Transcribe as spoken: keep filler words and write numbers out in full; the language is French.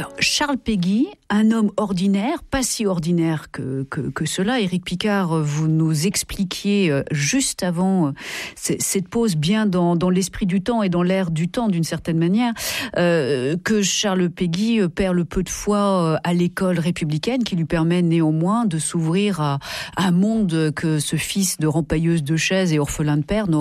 Alors, Charles Péguy, un homme ordinaire, pas si ordinaire que, que, que cela. Éric Picard, vous nous expliquiez juste avant cette pause, bien dans, dans l'esprit du temps et dans l'air du temps d'une certaine manière, euh, que Charles Péguy perd le peu de foi à l'école républicaine qui lui permet néanmoins de s'ouvrir à, à un monde que ce fils de rempailleuse de chaises et orphelin de père